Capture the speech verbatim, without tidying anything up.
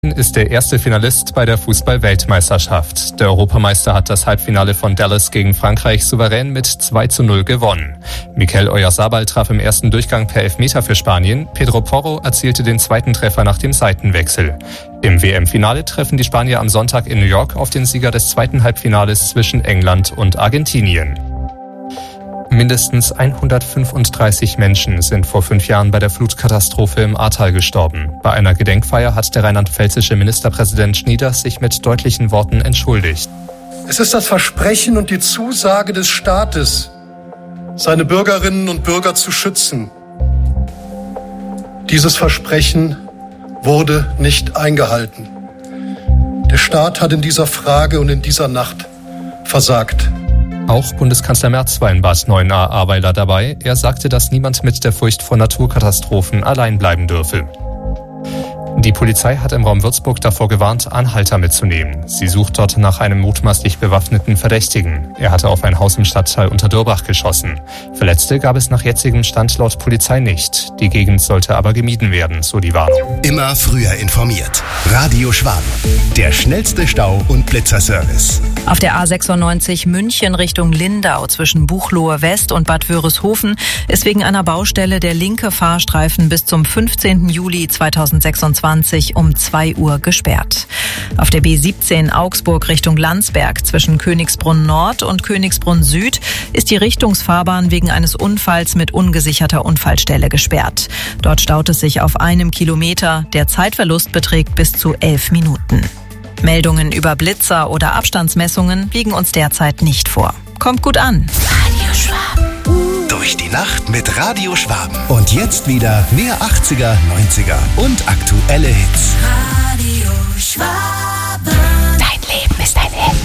Ist der erste Finalist bei der Fußball-Weltmeisterschaft. Der Europameister hat das Halbfinale von Dallas gegen Frankreich souverän mit zwei zu null gewonnen. Mikel Oyarzabal traf im ersten Durchgang per Elfmeter für Spanien. Pedro Porro erzielte den zweiten Treffer nach dem Seitenwechsel. Im W M-Finale treffen die Spanier am Sonntag in New York auf den Sieger des zweiten Halbfinales zwischen England und Argentinien. Mindestens hundertfünfunddreißig Menschen sind vor fünf Jahren bei der Flutkatastrophe im Ahrtal gestorben. Bei einer Gedenkfeier hat der rheinland-pfälzische Ministerpräsident Schnieders sich mit deutlichen Worten entschuldigt. Es ist das Versprechen und die Zusage des Staates, seine Bürgerinnen und Bürger zu schützen. Dieses Versprechen wurde nicht eingehalten. Der Staat hat in dieser Frage und in dieser Nacht versagt. Auch Bundeskanzler Merz war in Bad Neuenahr-Ahrweiler dabei. Er sagte, dass niemand mit der Furcht vor Naturkatastrophen allein bleiben dürfe. Die Polizei hat im Raum Würzburg davor gewarnt, Anhalter mitzunehmen. Sie sucht dort nach einem mutmaßlich bewaffneten Verdächtigen. Er hatte auf ein Haus im Stadtteil Unterdörbach geschossen. Verletzte gab es nach jetzigem Stand laut Polizei nicht. Die Gegend sollte aber gemieden werden, so die Warnung. Immer früher informiert. Radio Schwaben. Der schnellste Stau- und Blitzerservice. Auf der A sechsundneunzig München Richtung Lindau zwischen Buchloe West und Bad Wörishofen ist wegen einer Baustelle der linke Fahrstreifen bis zum fünfzehnten Juli zweitausendsechsundzwanzig um zwei Uhr gesperrt. Auf der B siebzehn Augsburg Richtung Landsberg zwischen Königsbrunn Nord und Königsbrunn Süd ist die Richtungsfahrbahn wegen eines Unfalls mit ungesicherter Unfallstelle gesperrt. Dort staut es sich auf einem Kilometer. Der Zeitverlust beträgt bis zu elf Minuten. Meldungen über Blitzer oder Abstandsmessungen liegen uns derzeit nicht vor. Kommt gut an. Radio Schwaben. Durch die Nacht mit Radio Schwaben. Und jetzt wieder mehr achtziger, neunziger und aktuelle Hits. Radio